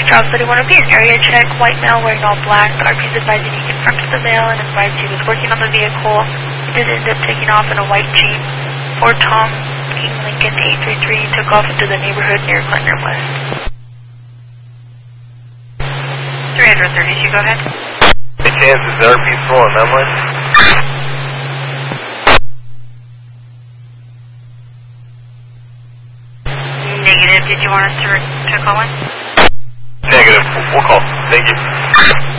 Charles 31 will be an area check. White male wearing all black. The RP is advising he confronted the male and advised he was working on the vehicle. He did end up taking off in a white Jeep. Ford Tom King Lincoln 833 took off into the neighborhood near Clinton West. 332, go ahead. Any chance is RP still on that line? Negative. Did you want us to call in? Negative. We'll call. Thank you.